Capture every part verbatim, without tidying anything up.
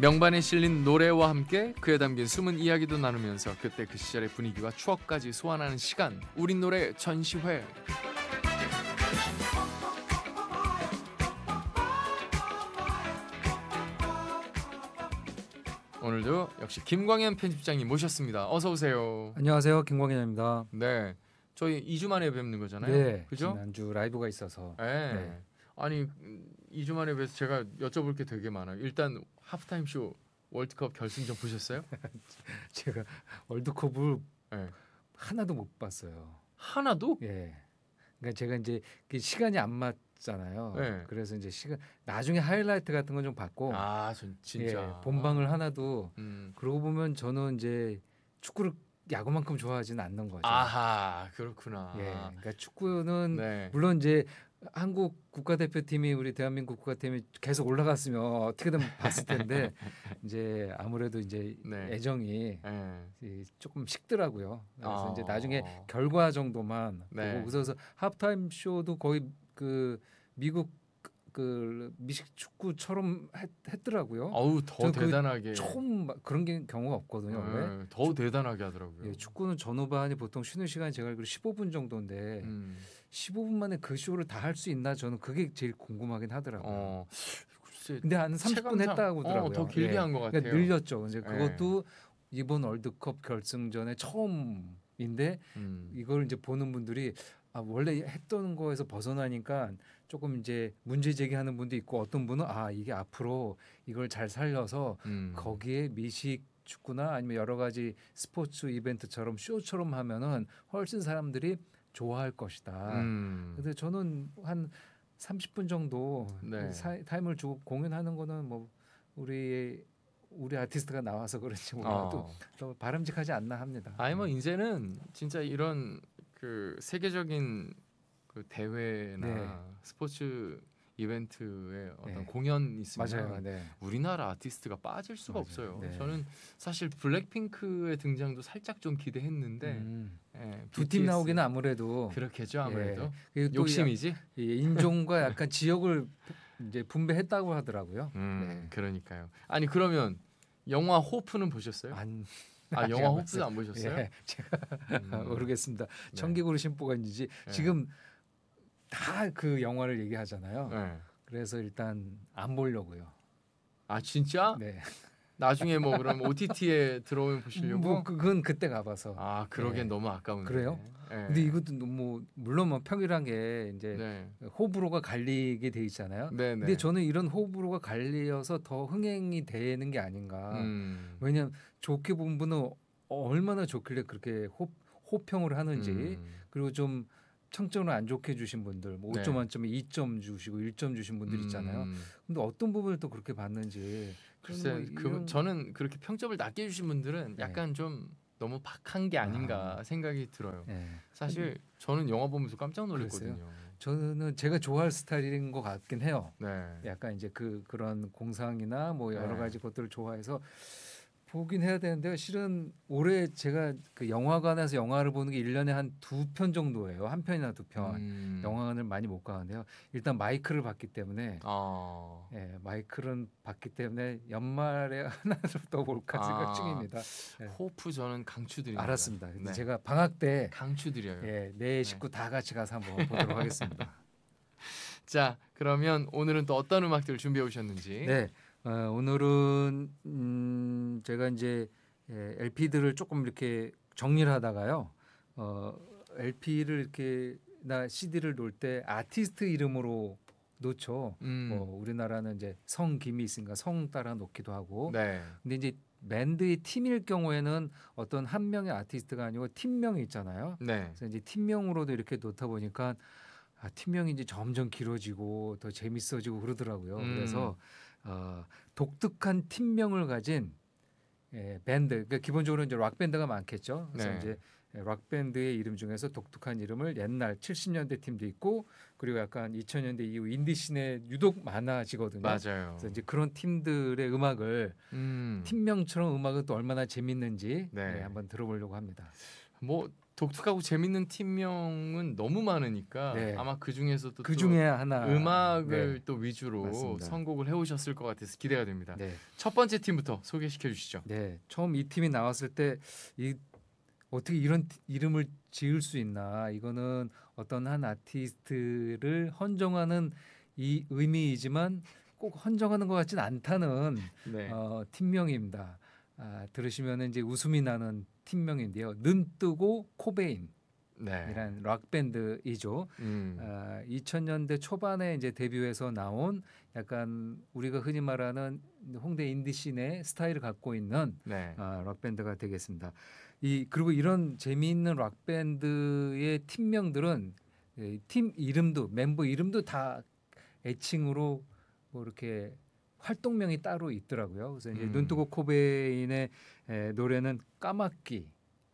명반에 실린 노래와 함께 그에 담긴 숨은 이야기도 나누면서 그때 그 시절의 분위기와 추억까지 소환하는 시간, 우린 노래 전시회. 오늘도 역시 김광현 편집장님 모셨습니다. 어서 오세요. 안녕하세요, 김광현입니다. 네, 저희 이 주 만에 뵙는 거잖아요. 네, 그죠? 지난주 라이브가 있어서. 네. 네. 아니 이 주 만에 뵈서 제가 여쭤볼 게 되게 많아요. 일단 하프타임 쇼 월드컵 결승전 보셨어요? 제가 월드컵을 네. 하나도 못 봤어요. 하나도? 예. 그러니까 제가 이제 그 시간이 안 맞잖아요. 네. 그래서 이제 시간 나중에 하이라이트 같은 건 좀 봤고. 아, 전 진짜. 예, 본방을 하나도. 음. 그러고 보면 저는 이제 축구를 야구만큼 좋아하지는 않는 거죠. 아하, 그렇구나. 예. 그러니까 축구는 네. 물론 이제 한국 국가대표팀이 우리 대한민국 국가팀이 계속 올라갔으면 어떻게든 봤을 텐데 이제 아무래도 이제 네. 애정이 네. 조금 식더라고요. 그래서 어. 이제 나중에 결과 정도만 네. 보고 그래서 하프타임 쇼도 거의 그 미국 그 미식 축구처럼 했, 했더라고요. 어우, 더 대단하게. 처음 그런 게 경우가 없거든요. 네. 원래. 더 축, 대단하게 하더라고요. 예, 축구는 전후반이 보통 쉬는 시간이 제가 알기로 십오 분 정도인데 음. 십오 분 만에 그 쇼를 다 할 수 있나 저는 그게 제일 궁금하긴 하더라고요. 어. 글쎄, 근데 한 삼십 분 했다고 하더라고요. 어, 더 길게 예. 한 것 같아요. 그러니까 늘렸죠. 이제 예. 그것도 이번 월드컵 결승전에 처음인데 음. 이걸 이제 보는 분들이 아, 원래 했던 거에서 벗어나니까 조금 이제 문제 제기하는 분도 있고 어떤 분은 아 이게 앞으로 이걸 잘 살려서 음. 거기에 미식 축구나 아니면 여러 가지 스포츠 이벤트처럼 쇼처럼 하면은 훨씬 사람들이 좋아할 것이다. 음. 근데 저는 한 삼십 분 정도 네. 사, 타임을 주고 공연하는 거는 뭐 우리 우리 아티스트가 나와서 그런지 몰라도 어. 더 바람직하지 않나 합니다. 아니 뭐 이제는 진짜 이런 그 세계적인 그 대회나 네. 스포츠 이벤트에 어떤 네. 공연 있으면 맞아요. 네. 우리나라 아티스트가 빠질 수가 맞아요. 없어요. 네. 저는 사실 블랙핑크의 등장도 살짝 좀 기대했는데 음. 예, 두 팀 나오기는 아무래도 그렇겠죠 아무래도. 예. 그리고 또 욕심이지. 약- 예, 인종과 약간 지역을 이제 분배했다고 하더라고요. 음, 네. 그러니까요. 아니 그러면 영화 호프는 보셨어요? 안 아, 아직 영화 안 호프도 봤어요. 안 보셨어요? 예, 제가 음. 모르겠습니다. 네. 청개구리 심보가 있는지 네. 지금 다 그 영화를 얘기하잖아요. 네. 그래서 일단 안 보려고요. 아 진짜? 네. 나중에 뭐 그럼 오티티에 들어오면 보시려고? 뭐 그건 그때 가봐서. 아 그러기엔 네. 너무 아까운데. 그래요? 네. 근데 이것도 뭐 물론 뭐 평일한 게 이제 네. 호불호가 갈리게 돼 있잖아요. 네. 근데 저는 이런 호불호가 갈려서 더 흥행이 되는 게 아닌가. 음. 왜냐하면 좋게 본 분은 얼마나 좋길래 그렇게 호, 호평을 하는지 음. 그리고 좀 청점을 안 좋게 주신 분들 뭐 네. 오 점 만점에 이 점 주시고 일 점 주신 분들 있잖아요. 음. 근데 어떤 부분을 또 그렇게 봤는지 글쎄, 뭐 그 이런- 저는 그렇게 평점을 낮게 주신 분들은 네. 약간 좀 너무 박한 게 아닌가 아. 생각이 들어요. 예. 사실 저는 영화 보면서 깜짝 놀랐거든요. 저는 제가 좋아할 스타일인 것 같긴 해요. 네. 약간 이제 그 그런 공상이나 뭐 여러 네. 가지 것들을 좋아해서 보긴 해야 되는데 실은 올해 제가 그 영화관에서 영화를 보는 게 일 년에 한 두 편 정도예요. 한 편이나 두 편. 음. 영화관을 많이 못 가는데요. 일단 마이크를 봤기 때문에 아. 예, 마이크는 봤기 때문에 연말에 하나를 더 볼까 생각 아. 중입니다. 예. 호프 저는 강추드립니다. 알았습니다. 근데 네. 제가 방학 때 강추드려요. 예, 내 식구 다 같이 가서 한번 보도록 하겠습니다. 자, 그러면 오늘은 또 어떤 음악들 준비해 오셨는지. 네, 어, 오늘은 음, 제가 이제 예, 엘피들을 조금 이렇게 정리를 하다가요. 어, 엘피를 이렇게 나 씨디를 놓을 때 아티스트 이름으로 놓죠. 음. 뭐 우리나라는 이제 성 김이 있으니까 성 따라 놓기도 하고. 네. 근데 이제 밴드의 팀일 경우에는 어떤 한 명의 아티스트가 아니고 팀명이 있잖아요. 네. 그래서 이제 팀명으로도 이렇게 놓다 보니까 아, 팀명이 이제 점점 길어지고 더 재밌어지고 그러더라고요. 음. 그래서 어, 독특한 팀명을 가진 예, 밴드, 그러니까 기본적으로 이제 락 밴드가 많겠죠. 그래서 네. 이제 락 밴드의 이름 중에서 독특한 이름을 옛날 칠십 년대 팀도 있고 그리고 약간 이천 년대 이후 인디 씬에 유독 많아지거든요. 맞아요. 그래서 이제 그런 팀들의 음악을 음. 팀명처럼 음악은 또 얼마나 재밌는지 네. 네, 한번 들어보려고 합니다. 뭐 독특하고 재밌는 팀명은 너무 많으니까 네. 아마 그 중에서도 그 또 중에 하나 음악을 네. 또 위주로 맞습니다. 선곡을 해오셨을 것 같아서 기대가 됩니다. 네. 첫 번째 팀부터 소개시켜 주시죠. 네. 처음 이 팀이 나왔을 때 이 어떻게 이런 티- 이름을 지을 수 있나? 이거는 어떤 한 아티스트를 헌정하는 이 의미이지만 꼭 헌정하는 것 같진 않다는 네. 어, 팀명입니다. 아, 들으시면 이제 웃음이 나는 팀명인데요. 눈 뜨고 코베인이라는 네. 락 밴드이죠. 음. 아, 이천 년대 초반에 이제 데뷔해서 나온 약간 우리가 흔히 말하는 홍대 인디씬의 스타일을 갖고 있는 네. 아, 락 밴드가 되겠습니다. 이 그리고 이런 재미있는 락 밴드의 팀명들은 이 팀 이름도 멤버 이름도 다 애칭으로 뭐 이렇게 활동명이 따로 있더라고요. 그래서 이제 음. 눈뜨고 코베인의 에, 노래는 까맣기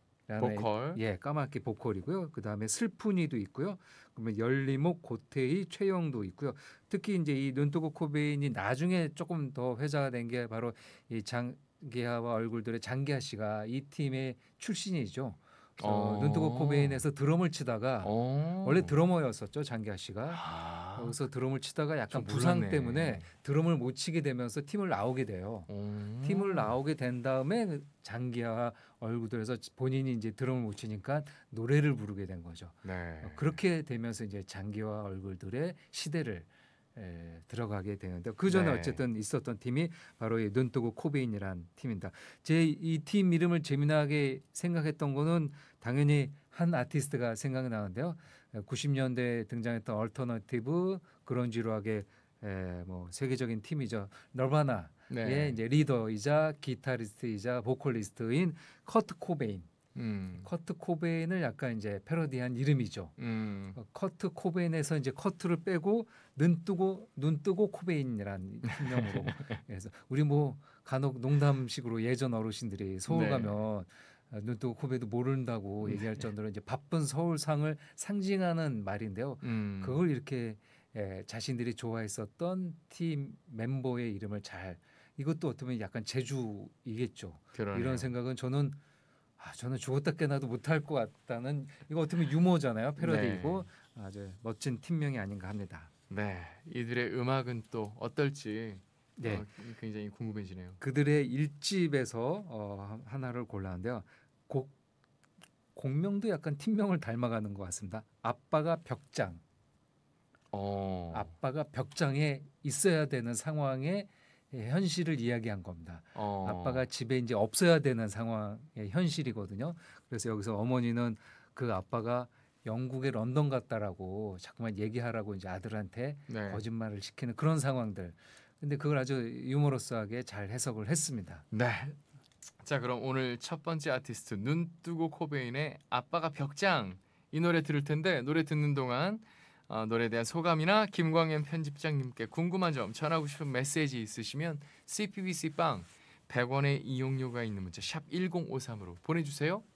보컬. 예, 까맣게 보컬이고요. 그 다음에 슬픈이도 있고요. 그러면 열리목, 고태희, 최영도 있고요. 특히 이제 이 눈뜨고 코베인이 나중에 조금 더 회자가 된 게 바로 이 장기하와 얼굴들의 장기하 씨가 이 팀의 출신이죠. 그래서 어. 눈뜨고 코베인에서 드럼을 치다가 어. 원래 드러머였었죠, 장기하 씨가. 아. 거기서 드럼을 치다가 약간 좀 부상 몰랐네. 때문에 드럼을 못 치게 되면서 팀을 나오게 돼요. 음. 팀을 나오게 된 다음에 장기하 얼굴들에서 본인이 이제 드럼을 못 치니까 노래를 부르게 된 거죠. 네. 어, 그렇게 되면서 이제 장기하 얼굴들의 시대를 에, 들어가게 되는데 그 전에 네. 어쨌든 있었던 팀이 바로 이 눈뜨고 코베인이란 팀입니다. 제 이 팀 이름을 재미나게 생각했던 거는 당연히 한 아티스트가 생각나는데요. 구십 년대에 등장했던 얼터너티브 그런지 락의 에, 뭐 세계적인 팀이죠. 너바나의 네. 이제 리더이자 기타리스트이자 보컬리스트인 커트 코베인. 음. 커트 코베인을 약간 이제 패러디한 이름이죠. 음. 어, 커트 코베인에서 이제 커트를 빼고 눈 뜨고 눈 뜨고 코베인이란 팀명으로 그래서 우리 뭐 간혹 농담식으로 예전 어르신들이 서울 네. 가면 어, 눈 뜨고 코베도 모른다고 얘기할 정도로 이제 바쁜 서울상을 상징하는 말인데요. 음. 그걸 이렇게 에, 자신들이 좋아했었던 팀 멤버의 이름을 잘 이것도 어떻게 보면 약간 재주이겠죠. 그러네요. 이런 생각은 저는 아, 저는 죽었다 깨나도 못할 것 같다는 이거 어떻게 보면 유머잖아요. 패러디이고 아주 멋진 팀명이 아닌가 합니다. 네. 이들의 음악은 또 어떨지 네. 어, 굉장히 궁금해지네요. 그들의 일집에서 어, 하나를 골랐는데요. 곡 곡명도 약간 팀명을 닮아가는 것 같습니다. 아빠가 벽장. 어. 아빠가 벽장에 있어야 되는 상황의 현실을 이야기한 겁니다. 어. 아빠가 집에 이제 없어야 되는 상황의 현실이거든요. 그래서 여기서 어머니는 그 아빠가 영국의 런던 갔다라고 자꾸만 얘기하라고 이제 아들한테 네. 거짓말을 시키는 그런 상황들. 근데 그걸 아주 유머러스하게 잘 해석을 했습니다. 네. 자, 그럼 오늘 첫 번째 아티스트 눈 뜨고 코베인의 아빠가 벽장 이 노래 들을 텐데 노래 듣는 동안 어, 노래에 대한 소감이나 김광현 편집장님께 궁금한 점 전하고 싶은 메시지 있으시면 씨피비씨 빵 백 원의 이용료가 있는 문자 샵 일공오삼으로 보내주세요.